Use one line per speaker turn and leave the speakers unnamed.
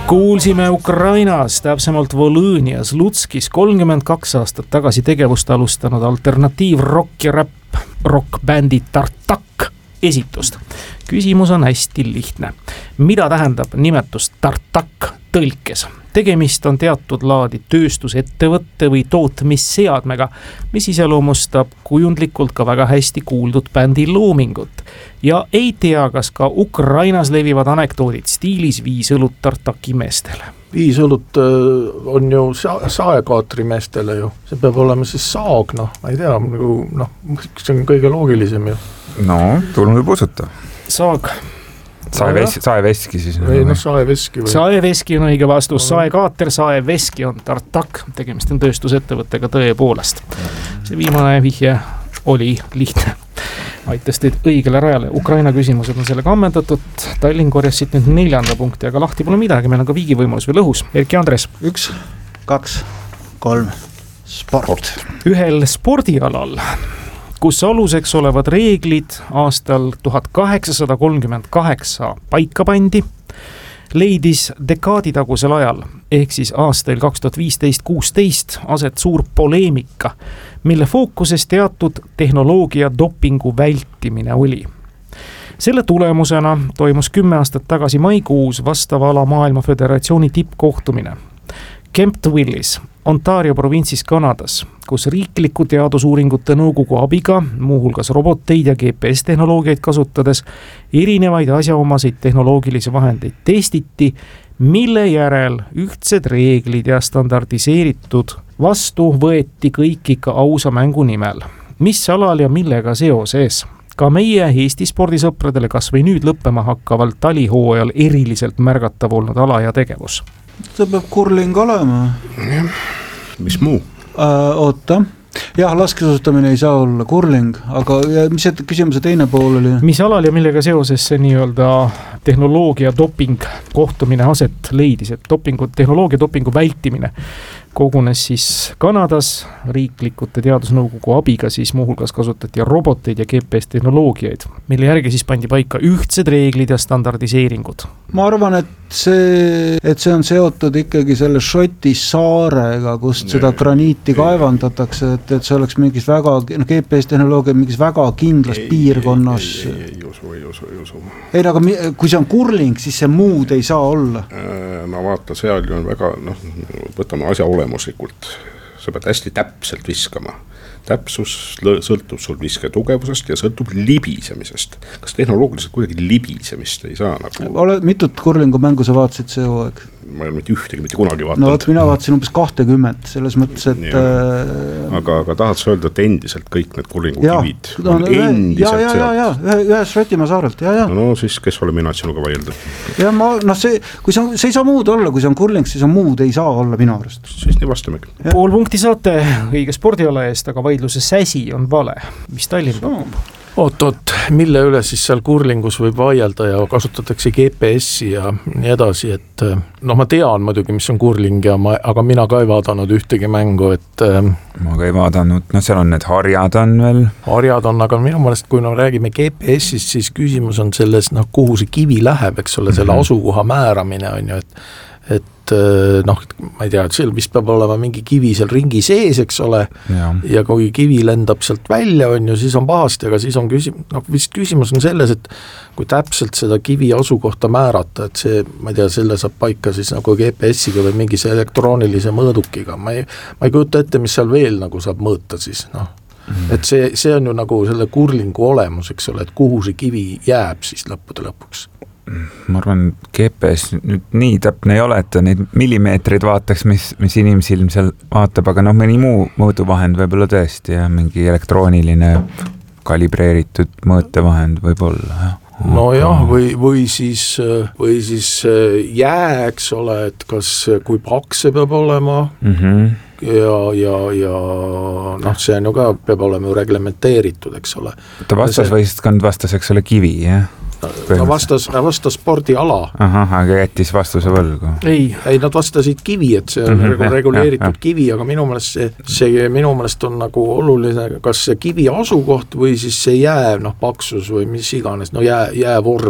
Kuulsime Ukrainas, täpsemalt Volõnias, Lutskis 32 aastat tagasi tegevust alustanud alternatiivrock ja rock-bändi Tartak esitust. Küsimus on hästi lihtne. Mida tähendab nimetus Tartak tõlkes? Tegemist on teatud laadi tööstusettevõtte või tootmisseadmega, mis iseloomustab kujundlikult ka väga hästi kuuldud bändi loomingut. Ja ei tea, kas ka Ukrainas levivad anekdoodid stiilis 5 õlut Tartaki meestele.
5 õlut on ju saekaatri meestele ju. See peab olema siis saag, ma ei tea, see on kõige loogilisem ju.
No, tulnud võib usuta.
Saag.
Saeveski siis.
Ei, saeveski.
Saeveski on õige vastus. Saekaater, saeveski on Tartak. Tegemist on tööstusettevõttega tõepoolest. See viimane vihje oli lihtne. Aitas teid õigele rajale. Ukraina küsimused on sellega ammendatud. Tallinn korjas siit nüüd 4. punkti, aga lahti pole midagi. Meil on ka viigi võimalus või lõhus. Erki Andres.
1, 2, 3. Sport.
Ühel spordialal, kus aluseks olevad reeglid aastal 1838 paika pandi, leidis dekaaditagusel ajal, ehk siis aastail 2015-16 aset suur poleemika, mille fookuses teatud tehnoloogia dopingu vältimine oli. Selle tulemusena toimus 10 aastat tagasi maikuus vastava ala maailma föderatsiooni tippkohtumine Kemptville'is, Ontario provintsis Kanadas, kus riikliku teadusuuringute nõukogu abiga, muuhulgas roboteid ja GPS-tehnoloogiaid kasutades, erinevaid asjaomaseid tehnoloogilisi vahendeid testiti, mille järel ühtsed reeglid ja standardiseeritud vastu võeti kõik ikka ausa mängu nimel. Mis alal ja millega seoses? Ka meie Eesti spordisõpradele kas või nüüd lõppema hakkaval talihooajal eriliselt märgatav olnud ala ja tegevus.
See peab kurling olema.
Mis muu?
Oota. Jah, laskesuusatamine ei saa olla kurling, aga mis see küsimuse teine pool oli?
Mis alal ja millega seoses see nii-öelda tehnoloogia doping kohtumine aset leidis, et tehnoloogia dopingu vältimine kogunes siis Kanadas riiklikute teadusnõukogu abiga, siis muuhulgas kasutati roboteid ja GPS-tehnoloogiaid, mille järgi siis pandi paika ühtsed reeglid ja standardiseeringud.
Ma arvan, et see on seotud ikkagi selle Šoti saarega, kust seda graniiti kaevandatakse, et see oleks mingis väga, GPS-tehnoloogia mingis väga kindlas piirkonnas.
Ei usu.
Ei, aga kui see on kurling, siis see muud ei saa olla.
No vaata, seal on väga, võtame asja olemuslikult. Sa pead hästi täpselt viskama. Täpsus sõltub sul viske tugevusest ja sõltub libisemisest. Kas tehnoloogiliselt kuidagi libisemist ei saa nagu?
Mitut kurlingu mängu sa vaatasid see hooaeg?
Ma ei ole mitte kunagi vaatanud.
No mina vaatasin umbes 20, selles mõttes, et...
Aga tahad sa öelda, et endiselt kõik need kurlingukivid on endiselt sealt?
Ühes Šotimaa saarelt,
No siis, kes ole mina sinuga vaielda?
Ja see ei saa muud olla, kui see on kurling, siis on muud ei saa olla minu arust.
Siis nii vastamegi.
Pool punkti saate õige spordiala eest, aga vaidluse säsi on vale. Mis Tallinn pakub?
Oot, mille üle siis seal kurlingus võib vaielda ja kasutatakse GPS-i ja nii edasi, et ma tean muidugi, mis on kurling, aga mina ka ei vaadanud ühtegi mängu, et...
Ma ka ei vaadanud, seal on need harjad on veel.
Harjad on, aga minu meelest, kui räägime GPS-ist, siis küsimus on selles, kuhu see kivi läheb, eks ole, selle asukoha määramine on ju, et ma ei tea, et seal vist peab olema mingi kivi seal ringi sees, eks ole, ja kui kivi lendab sealt välja, on ju, siis on pahasti, aga siis on küsimus on selles, et kui täpselt seda kivi asukohta määrata, et see, ma ei tea, selle saab paika siis nagu GPS-iga või mingi elektroonilise mõõdukiga, ma ei kujuta ette, mis seal veel nagu saab mõõta siis, et see on ju nagu selle kurlingu olemus, eks ole, et kuhu see kivi jääb siis lõppude lõpuks.
Ma arvan, GPS nüüd nii täpne ei ole, et neid millimeetrid vaataks, mis inimsilm seal vaatab, aga mõni muu mõõduvahend võib-olla tõesti ja mingi elektrooniline kalibreeritud mõõtevahend võib olla.
No jah, või siis jää, eks ole, et kas kui paks see peab olema ja see on ju ka, peab olema ju reglementeeritud, eks ole.
Ta vastas, eks ole, kivi, jah?
Ta vastas spordiala.
Aga jättis vastuse võlgu.
Ei, nad vastasid kivi, et see on reguleeritud kivi, aga minu meelest on nagu oluline, kas see kivi asukoht või siis see jää, paksus või mis iganes, jäävorm